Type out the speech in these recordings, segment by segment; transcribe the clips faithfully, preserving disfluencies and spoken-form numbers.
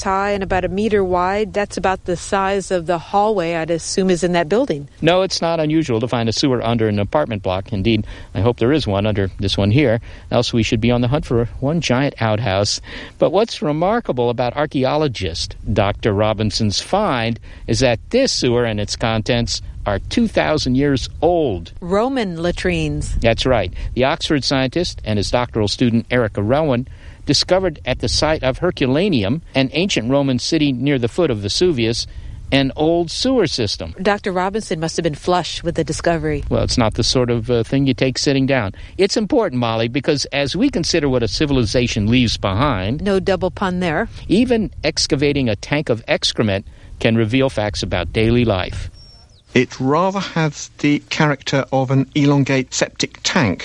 high and about a meter wide. That's about the size of the hallway I'd assume is in that building. No, it's not unusual to find a sewer under an apartment block. Indeed, I hope there is one under this one here, else we should be on the hunt for one giant outhouse. But what's remarkable about archaeologist Doctor Robinson's find is that this sewer and its contents are two thousand years old. Roman latrines. That's right. The Oxford scientist and his doctoral student Erica Rowan discovered at the site of Herculaneum, an ancient Roman city near the foot of Vesuvius, an old sewer system. Doctor Robinson must have been flush with the discovery. Well, it's not the sort of uh, thing you take sitting down. It's important, Molly, because as we consider what a civilization leaves behind... No double pun there. Even excavating a tank of excrement can reveal facts about daily life. It rather has the character of an elongate septic tank.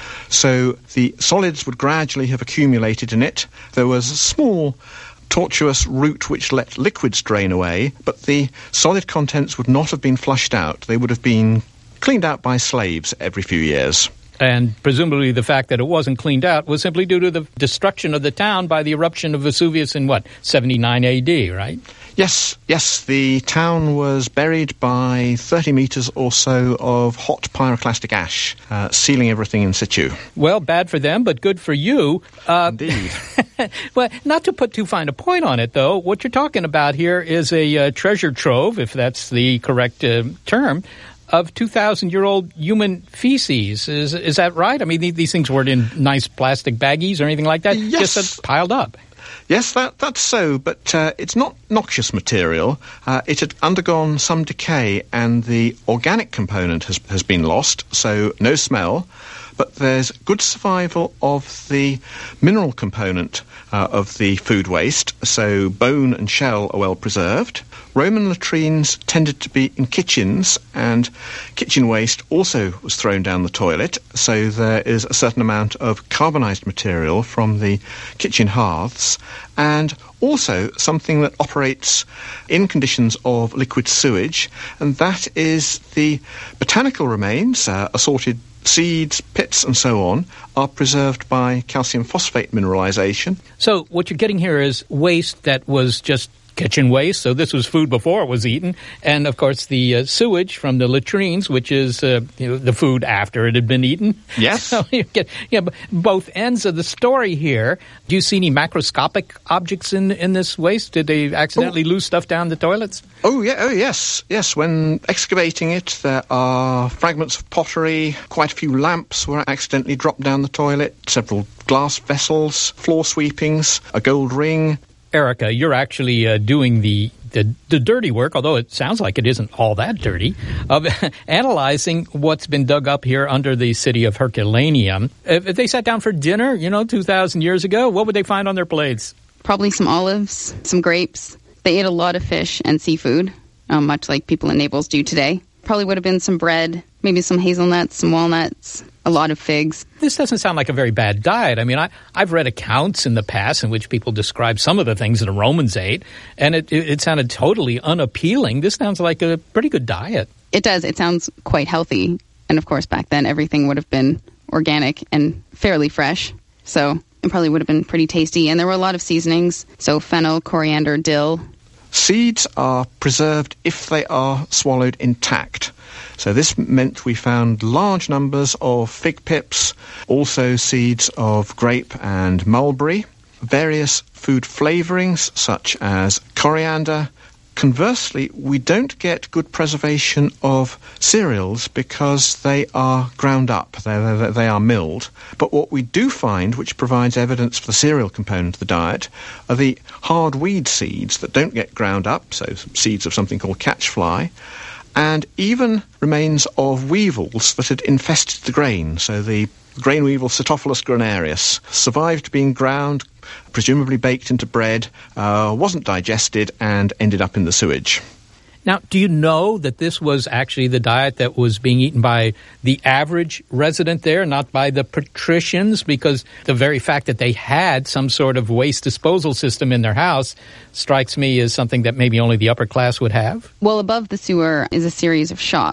So the solids would gradually have accumulated in it. There was a small tortuous route which let liquids drain away, but the solid contents would not have been flushed out. They would have been cleaned out by slaves every few years. And presumably the fact that it wasn't cleaned out was simply due to the destruction of the town by the eruption of Vesuvius in, what, seventy-nine A D, right? Yes, yes. The town was buried by thirty metres or so of hot pyroclastic ash, uh, sealing everything in situ. Well, bad for them, but good for you. Uh, Indeed. Well, not to put too fine a point on it, though, what you're talking about here is a uh, treasure trove, if that's the correct uh, term, of two thousand year old human feces. Is is that right? I mean, these things weren't in nice plastic baggies or anything like that? Yes. Just piled up. Yes, that, that's so, but uh, it's not noxious material. Uh, it had undergone some decay and the organic component has, has been lost, so no smell. But there's good survival of the mineral component uh, of the food waste, so bone and shell are well preserved. Roman latrines tended to be in kitchens, and kitchen waste also was thrown down the toilet, so there is a certain amount of carbonised material from the kitchen hearths, and also something that operates in conditions of liquid sewage, and that is the botanical remains, uh, assorted seeds, pits, and so on, are preserved by calcium phosphate mineralization. So what you're getting here is waste that was just kitchen waste, so this was food before it was eaten, and of course the uh, sewage from the latrines, which is uh, you know, the food after it had been eaten. Yes. So you get yeah, both ends of the story here. Do you see any macroscopic objects in in this waste? Did they accidentally oh. lose stuff down the toilets? Oh, yeah, oh yes, yes. When excavating it, there are fragments of pottery, quite a few lamps were accidentally dropped down the toilet, several glass vessels, floor sweepings, a gold ring. Erica, you're actually uh, doing the, the the dirty work, although it sounds like it isn't all that dirty, of analyzing what's been dug up here under the city of Herculaneum. If, if they sat down for dinner, you know, two thousand years ago, what would they find on their plates? Probably some olives, some grapes. They ate a lot of fish and seafood, um, much like people in Naples do today. Probably would have been some bread, maybe some hazelnuts, some walnuts, a lot of figs. This doesn't sound like a very bad diet. I mean, I, I've read accounts in the past in which people describe some of the things that the Romans ate, and it, it, it sounded totally unappealing. This sounds like a pretty good diet. It does. It sounds quite healthy. And, of course, back then everything would have been organic and fairly fresh. So it probably would have been pretty tasty. And there were a lot of seasonings, so fennel, coriander, dill. Seeds are preserved if they are swallowed intact. So this meant we found large numbers of fig pips, also seeds of grape and mulberry, various food flavourings such as coriander. Conversely, we don't get good preservation of cereals because they are ground up, they, they, they are milled. But what we do find, which provides evidence for the cereal component of the diet, are the hard weed seeds that don't get ground up, so seeds of something called catchfly, and even remains of weevils that had infested the grain. So the grain weevil Cytophilus granarius survived being ground, presumably baked into bread, uh, wasn't digested, and ended up in the sewage. Now, do you know that this was actually the diet that was being eaten by the average resident there, not by the patricians? Because the very fact that they had some sort of waste disposal system in their house strikes me as something that maybe only the upper class would have. Well, above the sewer is a series of shops.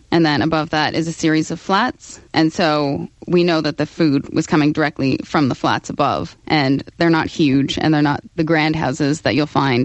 and then above that is a series of flats. And so we know that the food was coming directly from the flats above, and they're not huge, and they're not the grand houses that you'll find